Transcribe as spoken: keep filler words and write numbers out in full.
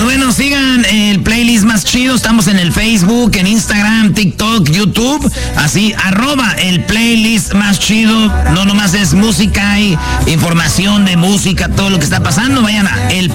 bueno, sigan el playlist más chido. Estamos en el Facebook, en Instagram, TikTok, YouTube. Así, arroba el playlist más chido. No nomás es música y información de música, todo lo que está pasando. Vayan a el